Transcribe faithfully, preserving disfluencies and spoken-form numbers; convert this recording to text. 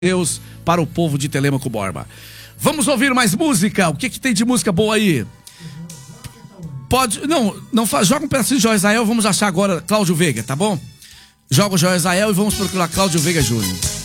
Deus para o povo de Telêmaco Borba. Vamos ouvir mais música. O que que tem de música boa aí? Pode, não, não faz, joga um pedacinho de João Israel, vamos achar agora Cláudio Veiga, tá bom? Joga o João Israel e vamos procurar Cláudio Veiga Júnior.